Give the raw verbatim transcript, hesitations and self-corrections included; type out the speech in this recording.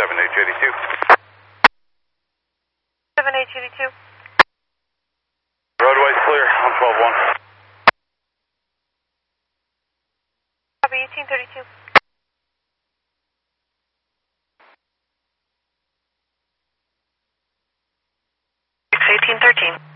seven H eighty-two. seven H eighty-two. Roadway's clear on twelve one. Copy eighteen thirty-two. eighteen thirteen.